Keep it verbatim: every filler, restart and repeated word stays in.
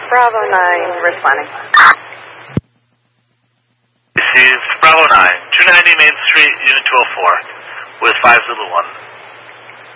Bravo nine, responding. Received Bravo nine, two ninety Main Street, Unit two oh four, with five Zulu one.